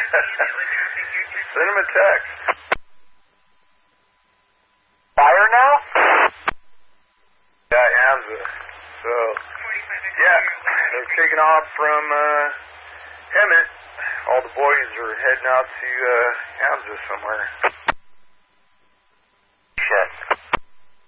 Send him a text. Fire now? Yeah, Hamza. So, yeah, they're taking off from Emmett. All the boys are heading out to Hamza somewhere.